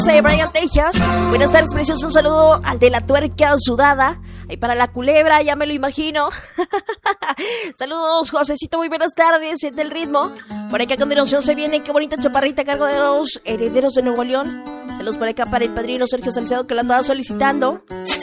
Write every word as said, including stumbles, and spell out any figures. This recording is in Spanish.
de Brian Texas. Buenas tardes, precioso. Un saludo al de la tuerca sudada. Y para la culebra, ya me lo imagino. Saludos, Josecito. Muy buenas tardes. Siente el ritmo. Por acá a continuación se viene qué bonita chaparrita a cargo de los herederos de Nuevo León. Saludos por acá para el padrino Sergio Salcedo que lo andaba solicitando.